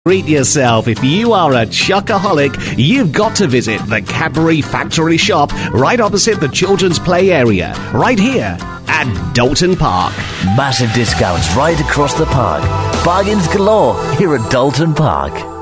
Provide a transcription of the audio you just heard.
Treat yourself. If you are a chocoholic, you've got to visit the Cadbury Factory Shop right opposite the children's play area, right here at Dalton Park. Massive discounts right across the park. Bargains galore here at Dalton Park.